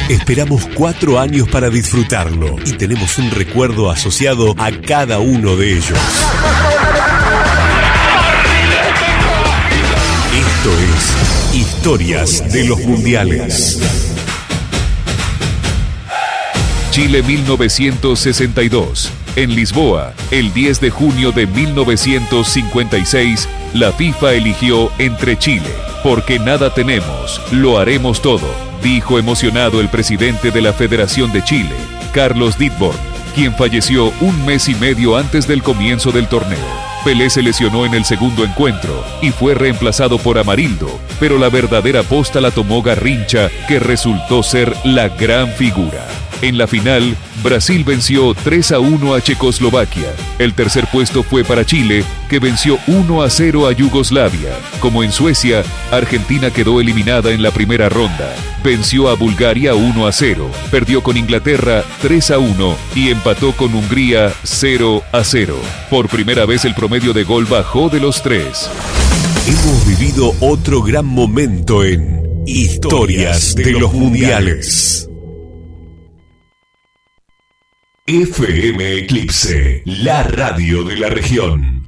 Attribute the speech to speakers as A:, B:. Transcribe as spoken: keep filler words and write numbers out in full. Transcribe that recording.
A: Esperamos cuatro años para disfrutarlo y tenemos un recuerdo asociado a cada uno de ellos. Esto es Historias de los Mundiales.
B: Chile mil novecientos sesenta y dos. En Lisboa, el diez de junio de mil novecientos cincuenta y seis, la FIFA eligió entre Chile. Porque nada tenemos, lo haremos todo, dijo emocionado el presidente de la Federación de Chile, Carlos Ditborn, quien falleció un mes y medio antes del comienzo del torneo. Pelé se lesionó en el segundo encuentro y fue reemplazado por Amarildo, pero la verdadera posta la tomó Garrincha, que resultó ser la gran figura. En la final, Brasil venció tres a uno a Checoslovaquia. El tercer puesto fue para Chile, que venció uno a cero a Yugoslavia. Como en Suecia, Argentina quedó eliminada en la primera ronda. Venció a Bulgaria uno a cero, perdió con Inglaterra tres a uno y empató con Hungría cero a cero. Por primera vez el promedio de gol bajó de los tres.
A: Hemos vivido otro gran momento en Historias de los Mundiales. F M Eclipse, la radio de la región.